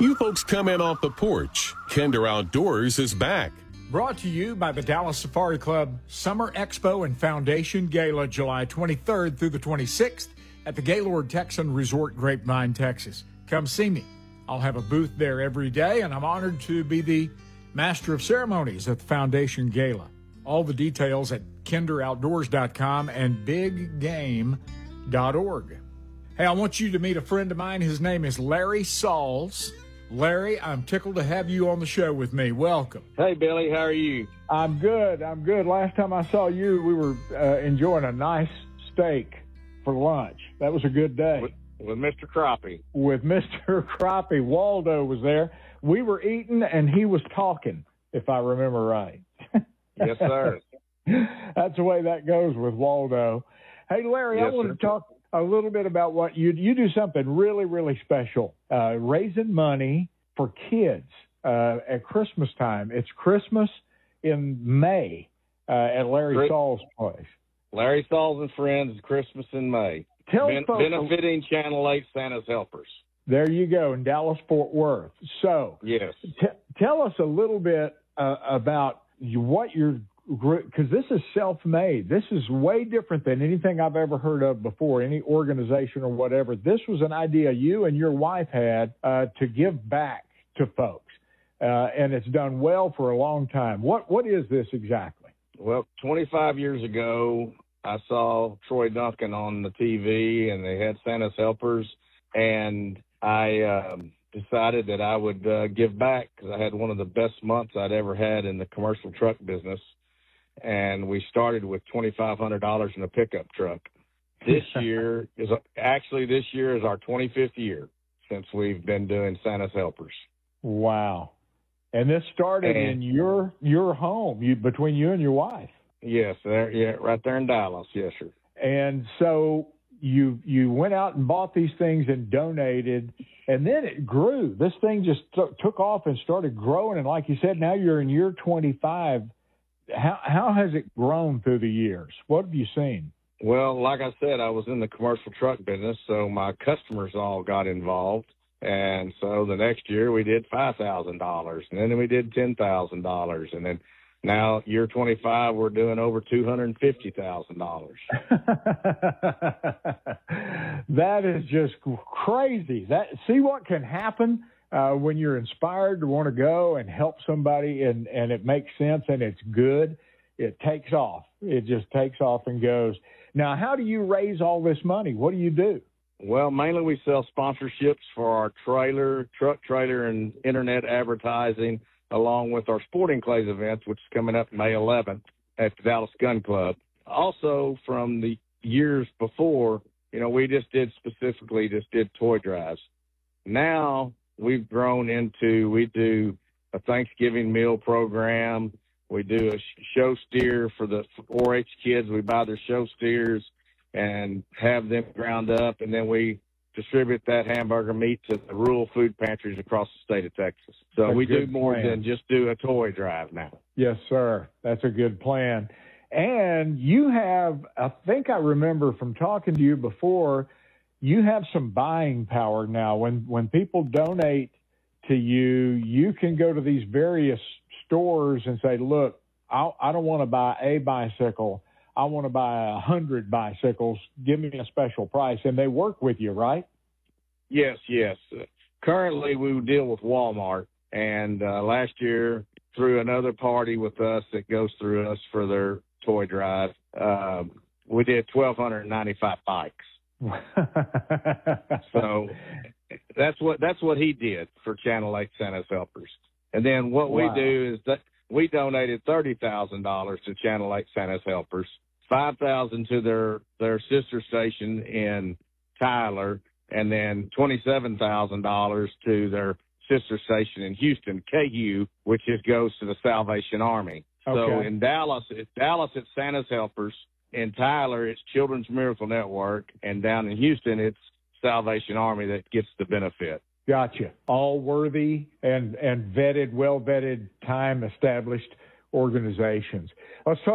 You folks come in off the porch. Kinder Outdoors is back. Brought to you by the Dallas Safari Club Summer Expo and Foundation Gala, July 23rd through the 26th at the Gaylord Texan Resort, Grapevine, Texas. Come see me. I'll have a booth there every day, and I'm honored to be the Master of Ceremonies at the Foundation Gala. All the details at kinderoutdoors.com and biggame.org. Hey, I want you to meet a friend of mine. His name is Larry Sauls. Larry, I'm tickled to have you on the show with me. Welcome. Hey, Billy, how are you? I'm good. Last time I saw you, we were enjoying a nice steak for lunch. That was a good day. With Mr. Crappie. With Mr. Crappie. Waldo was there. We were eating, and he was talking, if I remember right. Yes, sir. That's the way that goes with Waldo. Hey, Larry, yes, I want to talk a little bit about what you do something really, really special, raising money for kids at Christmas time. It's Christmas in May at Larry Sauls' place. Larry Sauls and Friends, Christmas in May. Benefiting Channel 8 Santa's Helpers. There you go, in Dallas-Fort Worth. So yes, tell us a little bit about what you're, because this is self-made. This is way different than anything I've ever heard of before, any organization or whatever. This was an idea you and your wife had to give back to folks, and it's done well for a long time. What is this exactly? Well, 25 years ago, I saw Troy Duncan on the TV, and they had Santa's Helpers, and I decided that I would give back because I had one of the best months I'd ever had in the commercial truck business. And we started with $2,500 in a pickup truck. This year is our 25th year since we've been doing Santa's Helpers. Wow. And this started in your home, between you and your wife. Yes, right there in Dallas. Yes, sir. And so you went out and bought these things and donated, and then it grew. This thing just took off and started growing. And like you said, now you're in year 25. How has it grown through the years? What have you seen? Well, like I said, I was in the commercial truck business, so my customers all got involved. And so the next year we did $5,000, and then we did $10,000, and then now year 25 we're doing over $250,000. That is just crazy. See what can happen when you're inspired to want to go and help somebody, and it makes sense and it's good. It takes off. It just takes off and goes. Now, how do you raise all this money? What do you do? Well, mainly we sell sponsorships for our truck trailer, and internet advertising, along with our Sporting Clays events, which is coming up May 11th at the Dallas Gun Club. Also, from the years before, we just did toy drives. Now we've grown into, we do a Thanksgiving meal program. We do a show steer for the 4-H kids. We buy their show steers and have them ground up, and then we distribute that hamburger meat to the rural food pantries across the state of Texas. So we do more than just do a toy drive now. Yes, sir. That's a good plan. And you have, I think I remember from talking to you before, you have some buying power now. When people donate to you, you can go to these various stores and say, look, I don't want to buy a bicycle. I want to buy 100 bicycles. Give me a special price. And they work with you, right? Yes. Currently, we deal with Walmart. And last year, through another party with us that goes through us for their toy drive, we did 1,295 bikes. So that's what he did for Channel 8 Santa's Helpers. And then what we do is that we donated $30,000 to Channel 8 Santa's Helpers, $5,000 to their sister station in Tyler, and then $27,000 to their sister station in Houston, KU, which goes to the Salvation Army. Okay. So in Dallas, it's Santa's Helpers. In Tyler, it's Children's Miracle Network. And down in Houston, it's Salvation Army that gets the benefit. Gotcha. All worthy and vetted, well-vetted, time-established organizations. Let's talk